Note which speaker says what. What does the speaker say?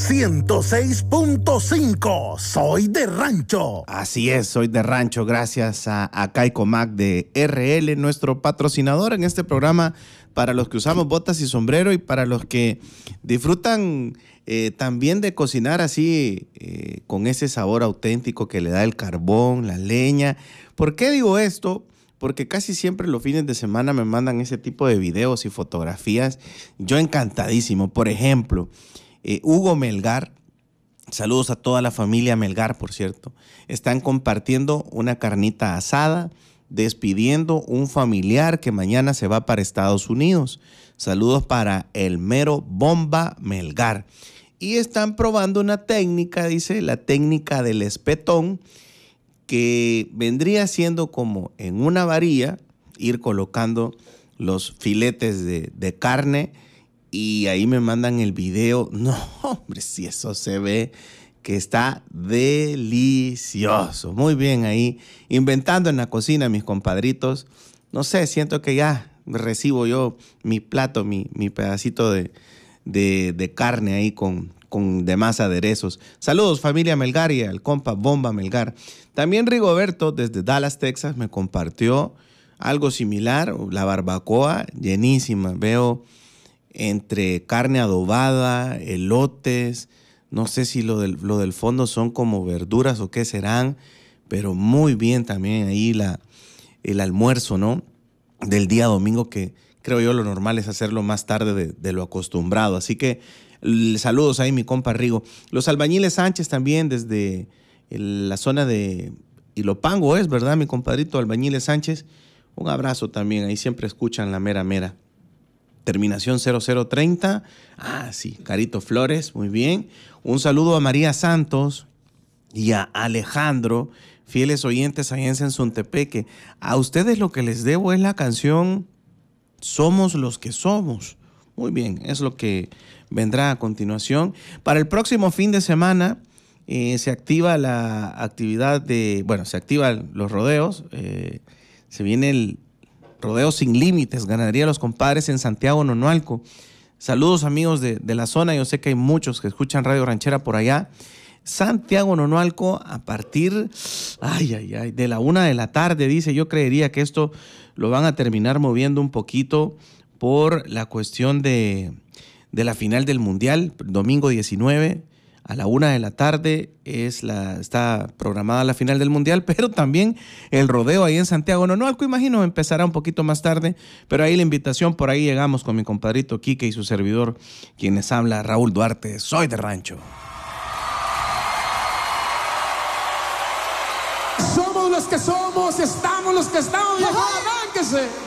Speaker 1: 106.5. Soy de Rancho.
Speaker 2: Así es, soy de Rancho. Gracias a Caicomac de RL, nuestro patrocinador en este programa, para los que usamos botas y sombrero y para los que disfrutan también de cocinar así, con ese sabor auténtico que le da el carbón, la leña. ¿Por qué digo esto? Porque casi siempre los fines de semana me mandan ese tipo de videos y fotografías. Yo encantadísimo. Por ejemplo, Hugo Melgar, saludos a toda la familia Melgar, por cierto, están compartiendo una carnita asada, despidiendo un familiar que mañana se va para Estados Unidos. Saludos para el mero Bomba Melgar. Y están probando una técnica, dice, la técnica del espetón, que vendría siendo como en una varilla ir colocando los filetes de carne, y ahí me mandan el video. No, hombre, si eso se ve que está delicioso. Muy bien ahí, inventando en la cocina, mis compadritos. No sé, siento que ya recibo yo mi plato, mi pedacito de carne ahí con demás aderezos. Saludos, familia Melgar, y al compa Bomba Melgar. También Rigoberto, desde Dallas, Texas, me compartió algo similar, la barbacoa, llenísima. Veo entre carne adobada, elotes, no sé si lo del fondo son como verduras o qué serán, pero muy bien también ahí el almuerzo, ¿no?, del día domingo, que creo yo lo normal es hacerlo más tarde de lo acostumbrado. Así que saludos ahí, mi compa Rigo. Los albañiles Sánchez también desde la zona de Ilopango, es verdad, mi compadrito albañiles Sánchez. Un abrazo también, ahí siempre escuchan la mera. Terminación 0030. Ah, sí, Carito Flores, muy bien. Un saludo a María Santos y a Alejandro, fieles oyentes allá en Sensuntepeque. A ustedes lo que les debo es la canción Somos los que somos. Muy bien, es lo que vendrá a continuación. Para el próximo fin de semana se activa la actividad se activan los rodeos. Se viene el Rodeo Sin Límites, Ganadería Los Compadres en Santiago Nonualco. Saludos, amigos de la zona, yo sé que hay muchos que escuchan Radio Ranchera por allá. Santiago Nonualco, a partir de la 1 de la tarde, dice. Yo creería que esto lo van a terminar moviendo un poquito por la cuestión de la final del Mundial, domingo 19, a la 1 de la tarde está programada la final del Mundial, pero también el rodeo ahí en Santiago Nonualco, imagino, empezará un poquito más tarde, pero ahí la invitación, por ahí llegamos con mi compadrito Quique y su servidor, quienes habla Raúl Duarte, soy de Rancho.
Speaker 3: Somos los que somos, estamos los que estamos, viejo, arránquese.